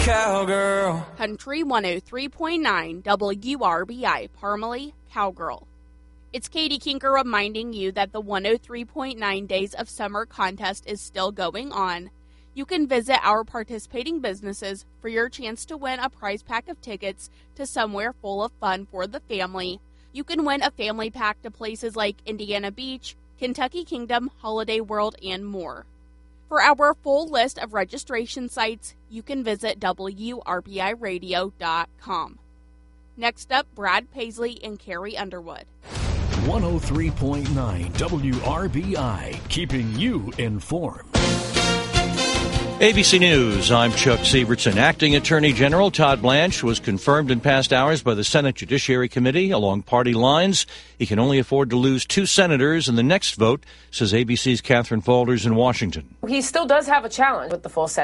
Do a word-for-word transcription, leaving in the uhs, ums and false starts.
cowgirl. Country one oh three point nine W R B I, Parmalee, Cowgirl. It's Katie Kinker reminding you that the one oh three point nine Days of Summer contest is still going on. You can visit our participating businesses for your chance to win a prize pack of tickets to somewhere full of fun for the family. You can win a family pack to places like Indiana Beach, Kentucky Kingdom, Holiday World, and more. For our full list of registration sites, you can visit W R B I radio dot com. Next up, Brad Paisley and Carrie Underwood. one oh three point nine W R B I, keeping you informed. A B C News, I'm Chuck Sievertson. Acting Attorney General Todd Blanche was confirmed in past hours by the Senate Judiciary Committee along party lines. He can only afford to lose two senators in the next vote, says A B C's Catherine Faulders in Washington. He still does have a challenge with the full Senate.